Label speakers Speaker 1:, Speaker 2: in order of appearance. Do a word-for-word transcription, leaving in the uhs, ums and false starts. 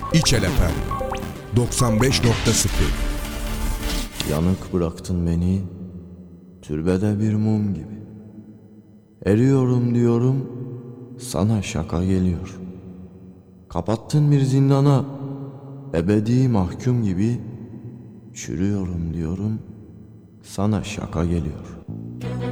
Speaker 1: İçel Efem doksan beş nokta sıfır.
Speaker 2: Yanık bıraktın beni, türbede bir mum gibi. Eriyorum diyorum, sana şaka geliyor. Kapattın bir zindana, ebedi mahkum gibi. Çürüyorum diyorum, sana şaka geliyor.